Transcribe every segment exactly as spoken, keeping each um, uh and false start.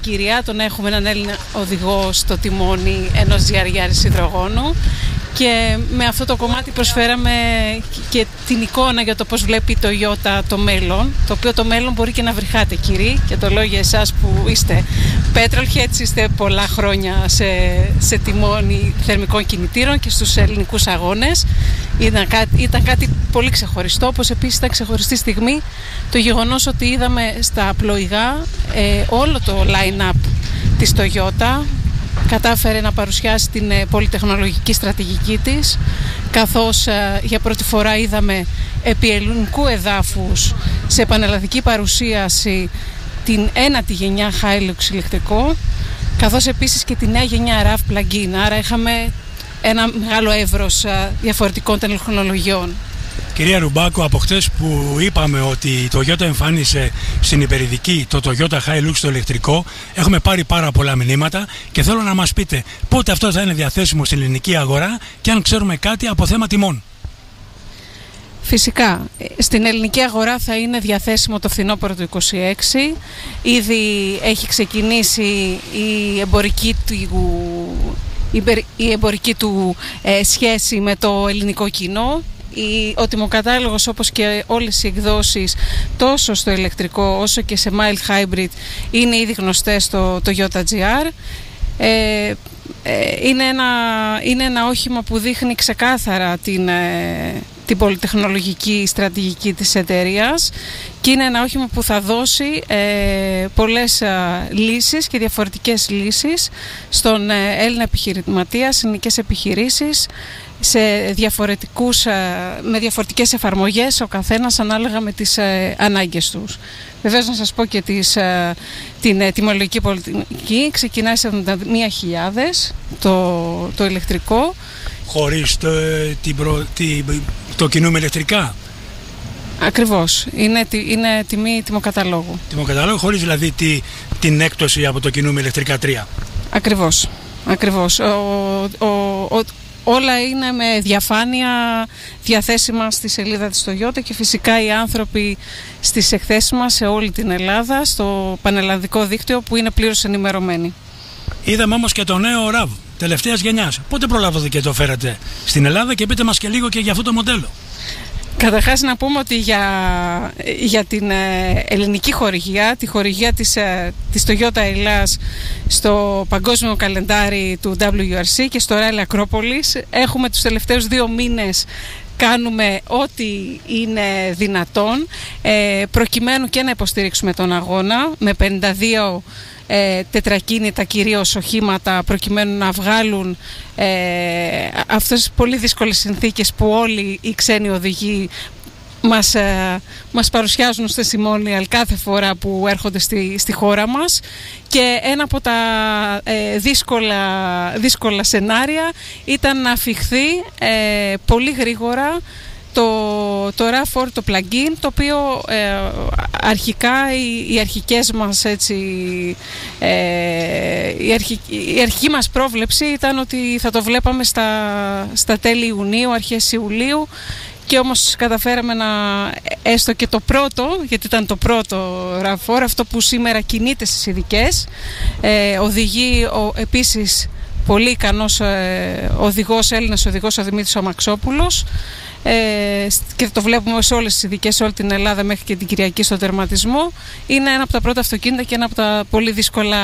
ευκαιρία το να έχουμε έναν Έλληνα οδηγό στο τιμόνι ενός τζι αρ Yaris υδρογόνου. Και με αυτό το κομμάτι προσφέραμε και την εικόνα για το πώς βλέπει το Toyota το μέλλον, το οποίο το μέλλον μπορεί και να βρυχάτε, κύριοι, και το λέω για εσάς που είστε petrolheads, είστε πολλά χρόνια σε, σε τιμόνι θερμικών κινητήρων και στους ελληνικούς αγώνες. Ήταν κάτι, ήταν κάτι πολύ ξεχωριστό, όπως επίσης ήταν ξεχωριστή στιγμή το γεγονός ότι είδαμε στα πλοηγά ε, όλο το line-up της Toyota. Κατάφερε να παρουσιάσει την πολυτεχνολογική στρατηγική της, καθώς ε, για πρώτη φορά είδαμε επί ελληνικού εδάφους σε πανελλαδική παρουσίαση την ένατη γενιά Hilux ηλεκτρικό, καθώς επίσης και τη νέα γενιά ραβ plug-in. Άρα είχαμε ένα μεγάλο εύρος ε, διαφορετικών τεχνολογιών. Κυρία Ρουμπάκο, από χτες που είπαμε ότι η Toyota εμφάνισε στην υπερηδική το Toyota Hilux το ηλεκτρικό, έχουμε πάρει πάρα πολλά μηνύματα και θέλω να μας πείτε πότε αυτό θα είναι διαθέσιμο στην ελληνική αγορά και αν ξέρουμε κάτι από θέμα τιμών. Φυσικά, στην ελληνική αγορά θα είναι διαθέσιμο το φθινόπωρο του είκοσι έξι. Ήδη έχει ξεκινήσει η εμπορική του, η εμπορική του ε, σχέση με το ελληνικό κοινό. Ο τιμοκατάλογος, όπως και όλες οι εκδόσεις τόσο στο ηλεκτρικό όσο και σε mild hybrid, είναι ήδη γνωστές στο Toyota τζι αρ. Ε, ε, είναι, ένα, είναι ένα όχημα που δείχνει ξεκάθαρα την, ε, την πολυτεχνολογική στρατηγική της εταιρείας και είναι ένα όχημα που θα δώσει ε, πολλές ε, λύσεις και διαφορετικές λύσεις στον ε, Έλληνα επιχειρηματία, σε ελληνικές επιχειρήσεις, σε διαφορετικούς, με διαφορετικές εφαρμογές, ο καθένας ανάλογα με τις ε, ανάγκες τους. Βεβαίως να σας πω και τις, την τιμολογική πολιτική ξεκινάει σε εβδομήντα μία χιλιάδες το, το ηλεκτρικό. Χωρίς το, την προ, την, το κινούμε ηλεκτρικά. Ακριβώς, είναι, είναι τιμή τιμοκαταλόγου. Τιμοκαταλόγου, χωρίς δηλαδή τη, την έκπτωση από το κινούμε ηλεκτρικά τρία. Ακριβώς, ακριβώς. Ο, ο, ο, Όλα είναι με διαφάνεια διαθέσιμα στη σελίδα της Toyota και φυσικά οι άνθρωποι στις εκθέσεις μας σε όλη την Ελλάδα, στο πανελλαδικό δίκτυο που είναι πλήρως ενημερωμένοι. Είδαμε όμως και το νέο ραβ τελευταίας γενιάς. Πότε προλάβατε και το φέρατε στην Ελλάδα και πείτε μας και λίγο και για αυτό το μοντέλο. Καταρχάς να πούμε ότι για, για την ελληνική χορηγία, τη χορηγία της, της Toyota Ελλάς στο παγκόσμιο καλεντάρι του ντάμπλιου αρ σι και στο Rally Acropolis, έχουμε τους τελευταίους δύο μήνες κάνουμε ό,τι είναι δυνατόν ε, προκειμένου και να υποστηρίξουμε τον αγώνα με πενήντα δύο ε, τετρακίνητα κυρίως οχήματα προκειμένου να βγάλουν ε, αυτές τις πολύ δύσκολες συνθήκες που όλοι οι ξένοι οδηγοί μας, ε, μας παρουσιάζουν στο testimonial κάθε φορά που έρχονται στη, στη χώρα μας. Και ένα από τα ε, δύσκολα, δύσκολα σενάρια ήταν να αφιχθεί ε, πολύ γρήγορα το, το ραβ φορ, το plug-in, το οποίο ε, αρχικά οι, οι αρχικές μας έτσι, ε, η, αρχική, η αρχική μας πρόβλεψη ήταν ότι θα το βλέπαμε στα, στα τέλη Ιουνίου, αρχές Ιουλίου, και όμως καταφέραμε να έστω και το πρώτο, γιατί ήταν το πρώτο ραβ φορ, αυτό που σήμερα κινείται στις ειδικές, ε, οδηγεί ο, επίσης πολύ ικανός ε, οδηγός, Έλληνας οδηγός, ο Δημήτρης ο Μαξόπουλος, ε, και το βλέπουμε σε όλες τις ειδικές, σε όλη την Ελλάδα μέχρι και την Κυριακή στον τερματισμό. Είναι ένα από τα πρώτα αυτοκίνητα και ένα από τα πολύ δύσκολα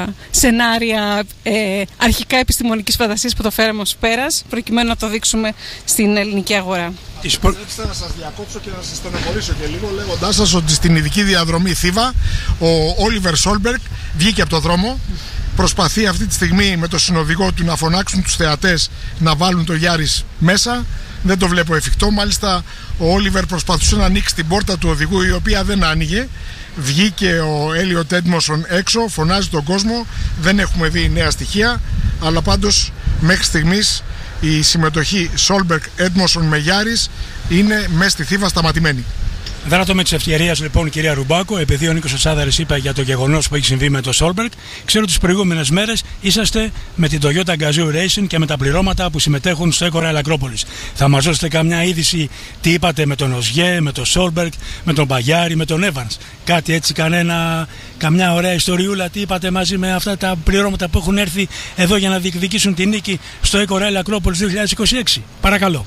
σενάρια ε, αρχικά επιστημονικής φαντασίας που το φέραμε ως πέρας, προκειμένου να το δείξουμε στην ελληνική αγορά. Επιτρέψτε να σας διακόψω και να σας στενοχωρήσω και λίγο, λέγοντάς σας ότι στην ειδική διαδρομή Θήβα ο Όλιβερ Σόλμπεργκ βγήκε από το δρόμο. Προσπαθεί αυτή τη στιγμή με το συνοδηγό του να φωνάξουν τους θεατές να βάλουν το Yaris μέσα. Δεν το βλέπω εφικτό. Μάλιστα ο Όλιβερ προσπαθούσε να ανοίξει την πόρτα του οδηγού, η οποία δεν άνοιγε. Βγήκε ο Έλιοτ Έντμονσον έξω, φωνάζει τον κόσμο. Δεν έχουμε δει νέα στοιχεία, αλλά πάντως μέχρι στιγμής η συμμετοχή Σόλμπεργκ Έντμονσον με Yaris είναι μέσα στη Θήβα σταματημένη. Δράτω με τη ευκαιρία λοιπόν, κυρία Ρουμπάκο, επειδή ο Νίκος Σάδαρης είπε για το γεγονός που έχει συμβεί με το Σόλμπεργκ, ξέρω ότι τις προηγούμενες μέρες είσαστε με την Toyota Gazoo Racing και με τα πληρώματα που συμμετέχουν στο Eco Rally Acropolis. Θα μας δώσετε καμιά είδηση, τι είπατε με τον Οζιέ, με τον Σόλμπεργκ, με τον Μπαγιάρη, με τον Evans? Κάτι έτσι, κανένα, καμιά ωραία ιστοριούλα, τι είπατε μαζί με αυτά τα πληρώματα που έχουν έρθει εδώ για να διεκδικήσουν την νίκη στο Eco Rally Acropolis δύο χιλιάδες είκοσι έξι. Παρακαλώ.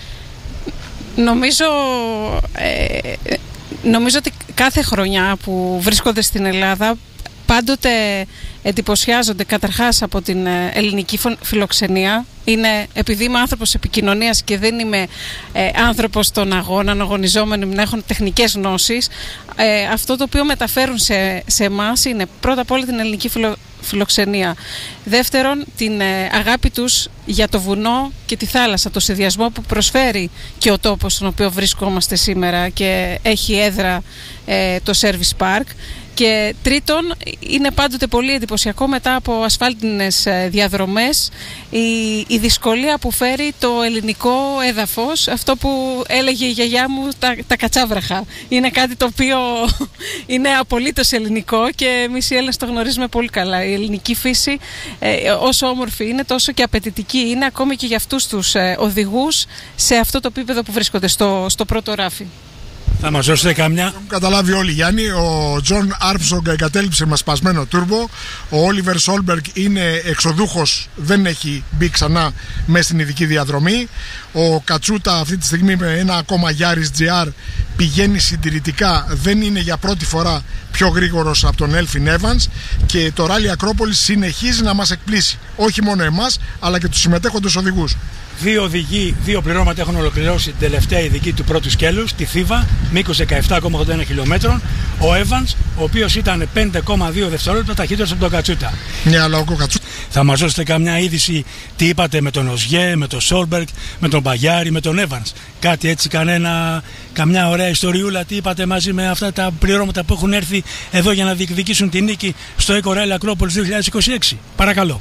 Νομίζω, ε, νομίζω ότι κάθε χρονιά που βρίσκονται στην Ελλάδα πάντοτε εντυπωσιάζονται καταρχάς από την ελληνική φιλοξενία. Είναι, επειδή είμαι άνθρωπος επικοινωνίας και δεν είμαι ε, άνθρωπος των αγώνων, αγωνιζόμενοι να έχουν τεχνικές γνώσεις, ε, αυτό το οποίο μεταφέρουν σε, σε εμάς είναι πρώτα απ' όλα την ελληνική φιλο, φιλοξενία. Δεύτερον, την ε, αγάπη τους για το βουνό και τη θάλασσα, το συνδυασμό που προσφέρει και ο τόπος στον οποίο βρισκόμαστε σήμερα και έχει έδρα ε, το Service Park. Και τρίτον, είναι πάντοτε πολύ εντυπωσιακό μετά από ασφάλτινες διαδρομές η, η δυσκολία που φέρει το ελληνικό έδαφος, αυτό που έλεγε η γιαγιά μου, τα, τα κατσάβραχα. Είναι κάτι το οποίο είναι απολύτως ελληνικό και εμείς οι Έλληνες το γνωρίζουμε πολύ καλά. Η ελληνική φύση, ε, όσο όμορφη είναι, τόσο και απαιτητική είναι, ακόμη και για αυτούς τους ε, οδηγούς σε αυτό το επίπεδο που βρίσκονται στο, στο πρώτο ράφι. Θα μας δώσετε καμιά. Έχουν καταλάβει όλοι, Γιάννη. Ο Τζον Άρμστρονγκ εγκατέλειψε με σπασμένο τούρμπο. Ο Όλιβερ Σόλμπεργκ είναι εξοδούχος, δεν έχει μπει ξανά μέσα στην ειδική διαδρομή. Ο Κατσούτα αυτή τη στιγμή με ένα ακόμα Yaris τζι αρ πηγαίνει συντηρητικά, δεν είναι για πρώτη φορά πιο γρήγορος από τον Elfyn Evans. Και το Rally Acropolis συνεχίζει να μας εκπλήσει. Όχι μόνο εμάς, αλλά και τους συμμετέχοντες οδηγούς. Δύο οδηγοί, δύο πληρώματα έχουν ολοκληρώσει την τελευταία ειδική του πρώτου σκέλους, τη Θήβα, μήκος δεκαεπτά κόμμα ογδόντα ένα χιλιόμετρων. Ο Evans, ο οποίος ήταν πέντε κόμμα δύο δευτερόλεπτα ταχύτερος από τον Κατσούτα. Ναι, αλλά ο Κατσούτα. Θα μας δώσετε καμιά είδηση, τι είπατε με τον Οζιέ, με τον Σόλμπεργκ, με τον Μπαγιάρη, με τον Evans. Κάτι έτσι, κανένα, καμιά ωραία ιστοριούλα, τι είπατε μαζί με αυτά τα πληρώματα που έχουν έρθει εδώ για να διεκδικήσουν την νίκη στο Eco Rally Acropolis δύο χιλιάδες είκοσι έξι. Παρακαλώ.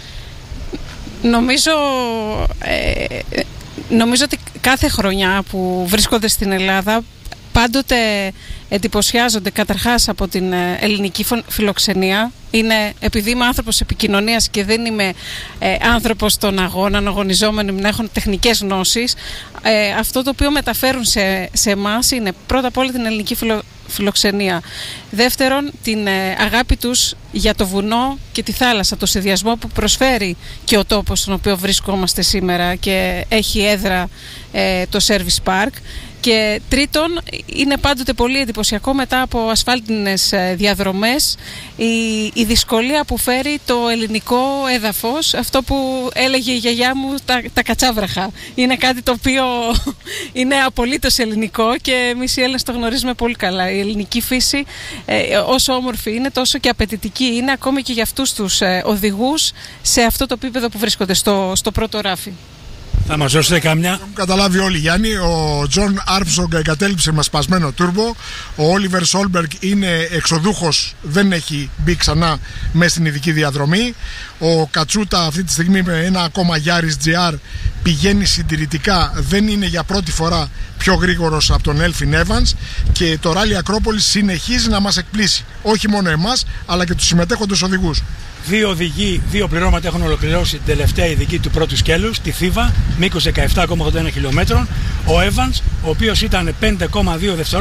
Νομίζω, ε, νομίζω ότι κάθε χρονιά που βρίσκονται στην Ελλάδα πάντοτε εντυπωσιάζονται καταρχάς από την ελληνική φιλοξενία. Είναι, επειδή είμαι άνθρωπος επικοινωνίας και δεν είμαι ε, άνθρωπος των αγώνων, αγωνιζόμενοι να έχουν τεχνικές γνώσεις, ε, αυτό το οποίο μεταφέρουν σε, σε εμάς είναι πρώτα απ' όλα την ελληνική φιλο, φιλοξενία. Δεύτερον, την ε, αγάπη τους για το βουνό και τη θάλασσα, το συνδυασμό που προσφέρει και ο τόπος στον οποίο βρισκόμαστε σήμερα και έχει έδρα ε, το Service Park. Και τρίτον, είναι πάντοτε πολύ εντυπωσιακό μετά από ασφάλτινες διαδρομές η, η δυσκολία που φέρει το ελληνικό έδαφος, αυτό που έλεγε η γιαγιά μου, τα, τα κατσάβραχα. Είναι κάτι το οποίο είναι απολύτως ελληνικό και εμείς οι Έλληνες το γνωρίζουμε πολύ καλά. Η ελληνική φύση, ε, όσο όμορφη είναι, τόσο και απαιτητική είναι, ακόμη και για αυτούς τους ε, οδηγούς σε αυτό το επίπεδο που βρίσκονται στο, στο πρώτο ράφι. Θα μας δώσετε καμιά. Έχουν καταλάβει όλοι, Γιάννη. Ο Τζον Άρμστρονγκ εγκατέλειψε με σπασμένο τούρμπο. Ο Όλιβερ Σόλμπεργκ είναι εξοδούχος, δεν έχει μπει ξανά μέσα στην ειδική διαδρομή. Ο Κατσούτα αυτή τη στιγμή με ένα ακόμα Yaris τζι αρ πηγαίνει συντηρητικά, δεν είναι για πρώτη φορά πιο γρήγορος από τον Elfyn Evans. Και το Rally Acropolis συνεχίζει να μας εκπλήσει. Όχι μόνο εμάς, αλλά και τους συμμετέχοντες οδηγούς. Δύο οδηγοί, δύο πληρώματα έχουν ολοκληρώσει την τελευταία ειδική του πρώτου σκέλους, τη Θήβα, μήκος δεκαεπτά κόμμα ογδόντα ένα χιλιόμετρων. Ο Evans, ο οποίος ήταν πέντε κόμμα δύο δευτερόλεπτα